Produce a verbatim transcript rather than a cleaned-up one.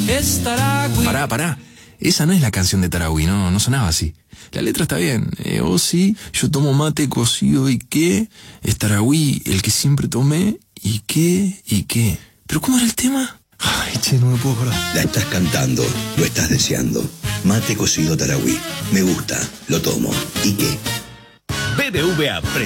es Tarahui. Pará, pará. Esa no es la canción de Tarahui, no, no sonaba así. La letra está bien. Eh, oh sí, yo tomo mate cocido y qué. Es Tarahui, el que siempre tomé. ¿Y qué? ¿Y qué? ¿Pero cómo era el tema? Ay, che, no me puedo acordar. La estás cantando, lo estás deseando. Mate cocido Tarahui. Me gusta, lo tomo. ¿Y qué? B B V A